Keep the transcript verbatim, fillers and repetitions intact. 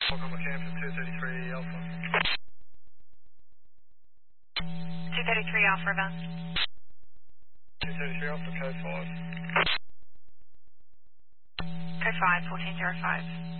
Welcome to campus two thirty-three Alpha. two thirty-three Alpha River. two thirty-three Alpha, code five. Code five, fourteen zero five.